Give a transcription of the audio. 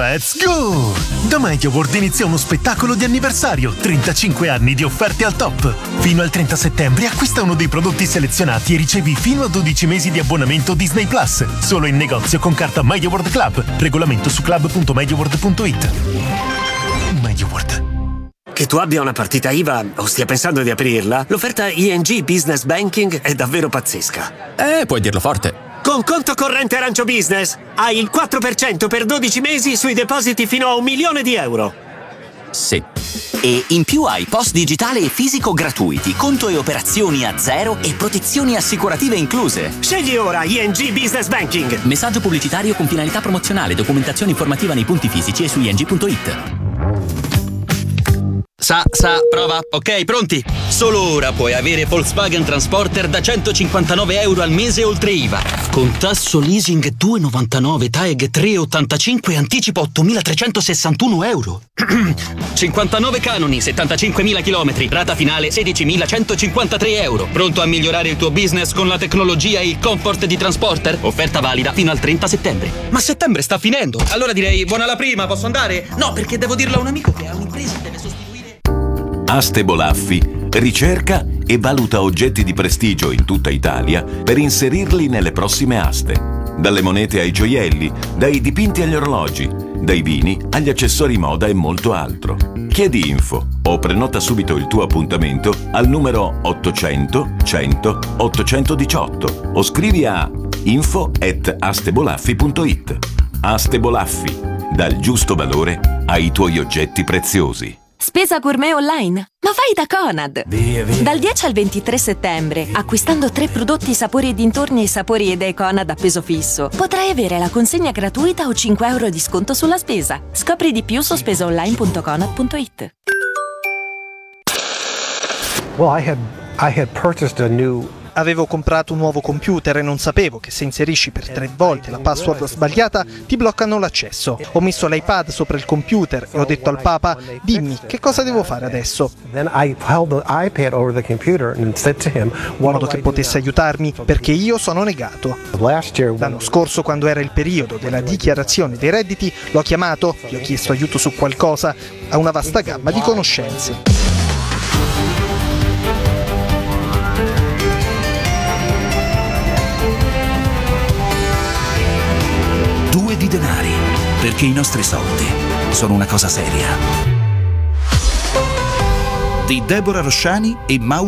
Let's go! Da MediaWorld inizia uno spettacolo di anniversario, 35 anni di offerte al top. Fino al 30 settembre acquista uno dei prodotti selezionati e ricevi fino a 12 mesi di abbonamento Disney Plus. Solo in negozio con carta MediaWorld Club. Regolamento su club.mediaworld.it. MediaWorld. Che tu abbia una partita IVA o stia pensando di aprirla, l'offerta ING Business Banking è davvero pazzesca. Puoi dirlo forte. Con conto corrente Arancio Business hai il 4% per 12 mesi sui depositi fino a €1.000.000. Sì. E in più hai post digitale e fisico gratuiti, conto e operazioni a zero e protezioni assicurative incluse. Scegli ora ING Business Banking. Messaggio pubblicitario con finalità promozionale, documentazione informativa nei punti fisici e su ing.it. Prova. Ok, pronti? Solo ora puoi avere Volkswagen Transporter da €159 al mese oltre IVA. Con tasso leasing 2,99, TAEG 3,85 e anticipo €8.361. 59 canoni, 75.000 chilometri, rata finale €16.153. Pronto a migliorare il tuo business con la tecnologia e il comfort di Transporter? Offerta valida fino al 30 settembre. Ma settembre sta finendo. Allora direi buona la prima, posso andare? No, perché devo dirlo a un amico che ha un'impresa e deve sostituire. Aste Bolaffi ricerca e valuta oggetti di prestigio in tutta Italia per inserirli nelle prossime aste. Dalle monete ai gioielli, dai dipinti agli orologi, dai vini agli accessori moda e molto altro. Chiedi info o prenota subito il tuo appuntamento al numero 800 100 818 o scrivi a info@astebolaffi.it. Aste Bolaffi, dal giusto valore ai tuoi oggetti preziosi. Spesa gourmet online? Ma vai da Conad! Via. Dal 10 al 23 settembre, acquistando 3 prodotti sapori e dintorni e sapori Idee Conad a peso fisso, potrai avere la consegna gratuita o €5 di sconto sulla spesa. Scopri di più su spesaonline.conad.it. Well, I had purchased a new. Avevo comprato un nuovo computer e non sapevo che se inserisci per 3 volte la password sbagliata ti bloccano l'accesso. Ho messo l'iPad sopra il computer e ho detto al Papa: dimmi, che cosa devo fare adesso? Then I held the iPad over the computer and said to him, in modo che potesse aiutarmi, perché io sono negato. L'anno scorso, quando era il periodo della dichiarazione dei redditi, l'ho chiamato, gli ho chiesto aiuto su qualcosa, ha una vasta gamma di conoscenze. Di denari, perché i nostri soldi sono una cosa seria. Di Deborah Rosciani e Mauro